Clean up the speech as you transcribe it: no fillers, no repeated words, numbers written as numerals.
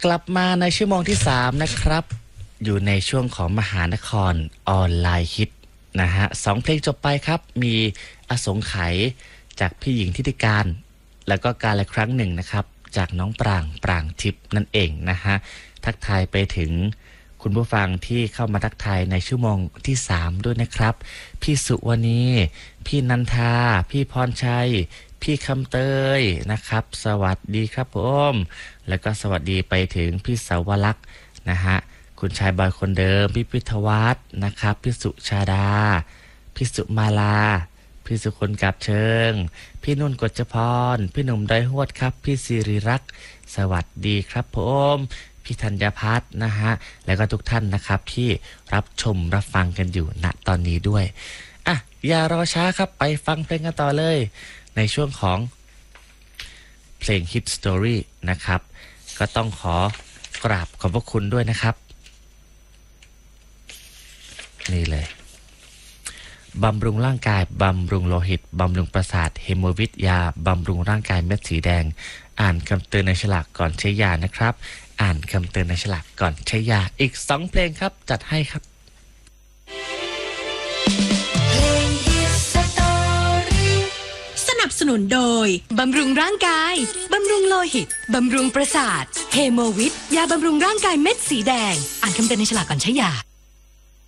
กลับมาในชั่วโมงที่3นะครับอยู่ในช่วงของมหานครออนไลน์ฮิตนะฮะ2เพลงจบไปครับมีอสงไขยจากพี่หญิงทิติการแล้วก็การละครั้งหนึ่งนะครับจากน้องปรางทิพย์นั่นเองนะฮะทักทายไปถึงคุณผู้ฟังที่เข้ามาทักทายในชั่วโมงที่3ด้วยนะครับพี่สุวรรณีพี่นันทาพี่พรชัยพี่คำเตยนะครับสวัสดีครับผมแล้วก็สวัสดีไปถึงพี่สาวลักษณ์นะฮะคุณชายบอยคนเดิมพี่พิทวัฒน์นะครับพี่สุชาดาพี่สุมาลาพี่สุคนกับเชิงพี่นุ่นกฎจพรพี่หนุ่มไดฮวดครับพี่สิริรักษ์สวัสดีครับผมพี่ธัญพัฒน์นะฮะแล้วก็ทุกท่านนะครับที่รับชมรับฟังกันอยู่ณตอนนี้ด้วยอ่ะอย่ารอช้าครับไปฟังเพลงกันต่อเลยในช่วงของเพลง Hit Story นะครับก็ต้องขอกราบขอบพระคุณด้วยนะครับนี่เลยบำรุงร่างกายบำรุงโลหิตบำรุงประสาทเฮโมวิทยาบำรุงร่างกายเม็ดสีแดงอ่านคำเตือนในฉลากก่อนใช้ยานะครับอ่านคำเตือนในฉลากก่อนใช้ยาอีก2เพลงครับจัดให้ครับสนับสนุนโดยบำรุงร่างกายบำรุงโลหิตบำรุงประสาทเฮโมวิทยาบำรุงร่างกายเม็ดสีแดงอ่านคำเตือนในฉลากก่อนใช้ยา